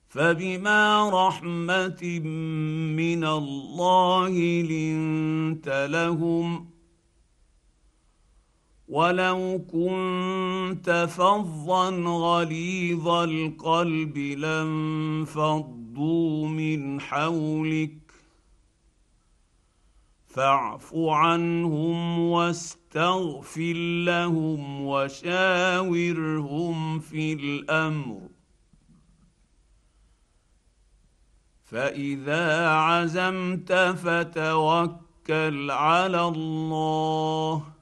فبما رحمه من الله لنت لهم، ولو كنت فظا غليظ القلب لانفضوا من حولك، فاعف عنهم واستغفر لهم وشاورهم في الامر، فاذا عزمت فتوكل على الله،